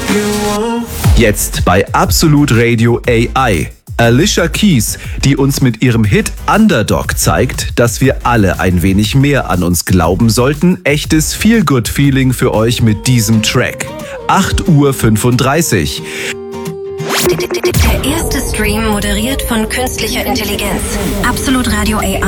Jetzt bei Absolut Radio AI. Alicia Keys, die uns mit ihrem Hit Underdog zeigt, dass wir alle ein wenig mehr an uns glauben sollten. Echtes Feel-Good-Feeling für euch mit diesem Track. 8:35 Uhr. Der erste Stream moderiert von künstlicher Intelligenz. Absolut Radio AI.